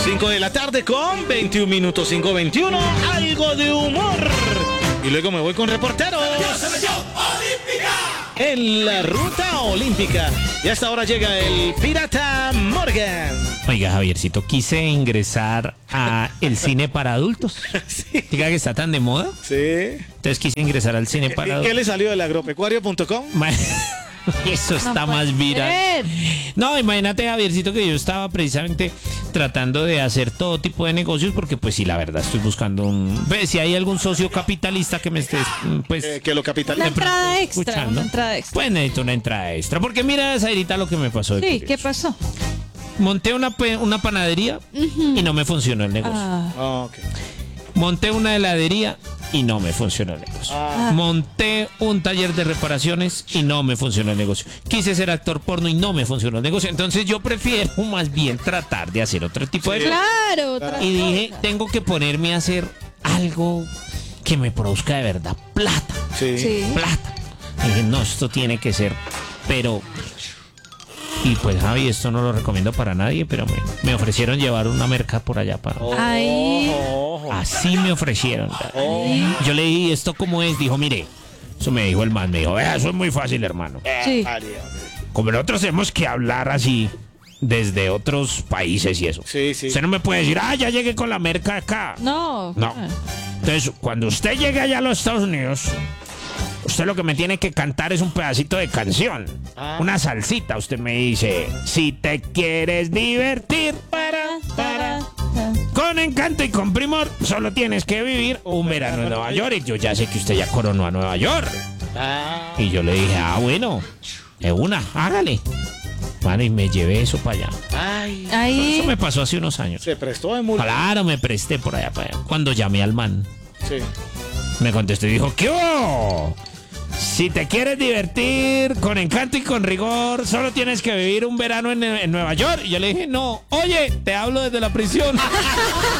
5 de la tarde con 21 minutos, 5:21, algo de humor. Y luego me voy con reporteros. En la ruta olímpica. Y hasta ahora llega el Pirata Morgan. Oiga, Javiercito, quise ingresar a el cine para adultos. Sí. Diga que está tan de moda. Sí. Entonces quise ingresar al cine para ¿Qué adultos. le salió del agropecuario.com? Eso está No más puede viral. ser. No, imagínate, Javiercito, que yo estaba precisamente tratando de hacer todo tipo de negocios porque, pues sí, la verdad, estoy buscando si hay algún socio capitalista que me esté, pues... Que lo Una capitaliza. entrada extra, escuchando. una entrada extra. Pues necesito una entrada extra. Porque mira, Zairita, lo que me pasó. de Sí, curioso. ¿qué pasó? Monté una panadería y no me funcionó el negocio. Ah, Ah, ok. Monté una heladería y no me funcionó el negocio. Monté un taller de reparaciones y no me funcionó el negocio. Quise ser actor porno y no me funcionó el negocio. Entonces yo prefiero más bien tratar de hacer otro tipo de cosas. claro, otra Y dije, cosa. tengo que ponerme a hacer algo que me produzca de verdad plata. Sí. Sí. Plata. Y dije, no, esto tiene que ser, pero... Y pues, Javi, esto no lo recomiendo para nadie, pero me ofrecieron llevar una merca por allá para... Ahí. Ojo. Así me ofrecieron. Yo le dije, ¿esto cómo es? Dijo, mire, eso me dijo el man, me dijo, vea, eso es muy fácil, hermano. Sí. Como nosotros tenemos que hablar así desde otros países y eso. Sí, sí. Usted no me puede decir, ya llegué con la merca acá. No. No. Entonces, cuando usted llegue allá a los Estados Unidos, usted lo que me tiene que cantar es un pedacito de canción. Una salsita. Usted me dice, si te quieres divertir con encanto y con primor, solo tienes que vivir un verano en Nueva York. Y yo ya sé que usted ya coronó a Nueva York. Ah, Y yo le dije, bueno, de una, hágale. Bueno, y me llevé eso para allá. ay. Ahí. Eso me pasó hace unos años. Se prestó de muy. Claro, me presté por allá para allá. Cuando llamé al man, Sí. me contestó y dijo, ¿qué hubo? Si te quieres divertir con encanto y con rigor, solo tienes que vivir un verano en Nueva York. Y yo le dije, no, oye, te hablo desde la prisión.